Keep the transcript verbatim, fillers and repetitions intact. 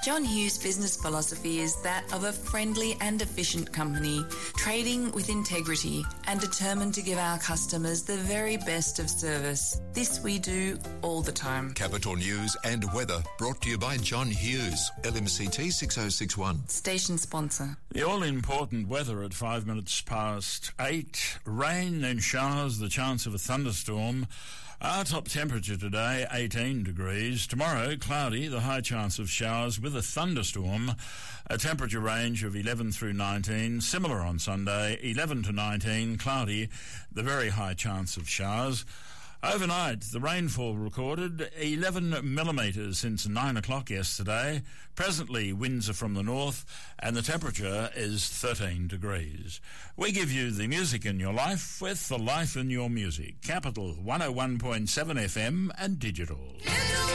John Hughes' business philosophy is that of a friendly and efficient company, trading with integrity and determined to give our customers the very best of service. This we do all the time. Capital News and weather brought to you by John Hughes, L M C T six oh six one. Station sponsor. The all-important weather at five minutes past eight. Rain and showers, the chance of a thunderstorm. Our top temperature today, eighteen degrees. Tomorrow, cloudy, the high chance of showers with a thunderstorm. A temperature range of eleven through nineteen. Similar on Sunday, eleven to nineteen, cloudy, the very high chance of showers. Overnight, the rainfall recorded eleven millimetres since nine o'clock yesterday. Presently, winds are from the north and the temperature is thirteen degrees. We give you the music in your life with the life in your music. Capital one oh one point seven F M and digital.